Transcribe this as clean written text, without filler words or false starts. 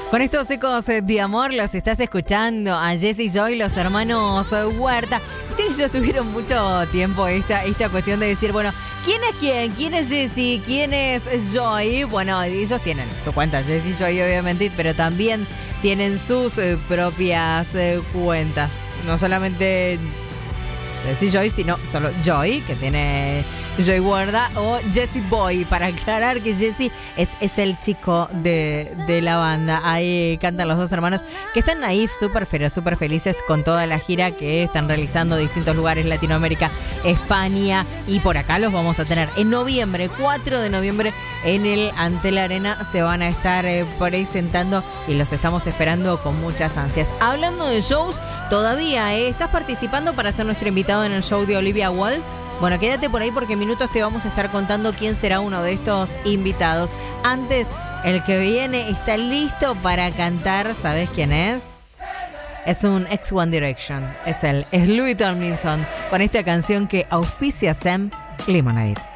Con estos ecos de amor los estás escuchando a Jessy Joy, los hermanos Huerta. Ustedes ya tuvieron mucho tiempo esta cuestión de decir, bueno, ¿quién es quién? ¿Quién es Jessy? ¿Quién es Joy? Bueno, ellos tienen su cuenta Jessy Joy, obviamente, pero también tienen sus propias cuentas. No solamente Jessy Joy, sino solo Joy, que tiene Joy Huerta, o Jessy Boy, para aclarar que Jessy es el chico de la banda. Ahí cantan los dos hermanos que están ahí súper felices con toda la gira que están realizando en distintos lugares, Latinoamérica, España, y por acá los vamos a tener en noviembre, 4 de noviembre, en el Antel Arena se van a estar presentando y los estamos esperando con muchas ansias. Hablando de shows, todavía estás participando para ser nuestro invitado en el show de Olivia Wilde. Bueno, quédate por ahí porque en minutos te vamos a estar contando quién será uno de estos invitados. Antes, el que viene está listo para cantar. ¿Sabes quién es? Es un ex One Direction. Es Louis Tomlinson con esta canción que auspicia Sam, Lemonade.